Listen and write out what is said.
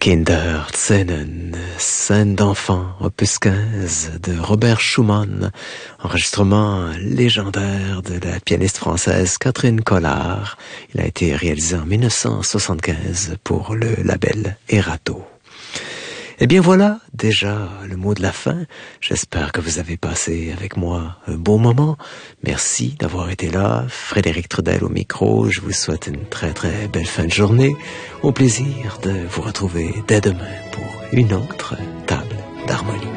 Kinderzenen, scène d'enfant, opus 15 de Robert Schumann, enregistrement légendaire de la pianiste française Catherine Collard. Il a été réalisé en 1975 pour le label Erato. Eh bien voilà, déjà le mot de la fin. J'espère que vous avez passé avec moi un beau moment. Merci d'avoir été là. Frédéric Trudel au micro. Je vous souhaite une très très belle fin de journée. Au plaisir de vous retrouver dès demain pour une autre table d'harmonie.